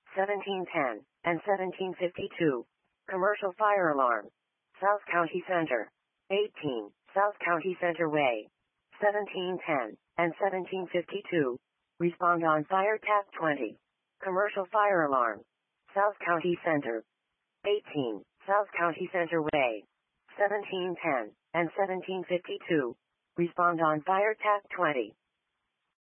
1710, and 1752. Commercial fire alarm. South County Center. 18, South County Center Way. 1710, and 1752. Respond on fire tap 20. Commercial fire alarm. South County Center. 18, South County Center Way. 1710, and 1752. Respond on fire tap 20.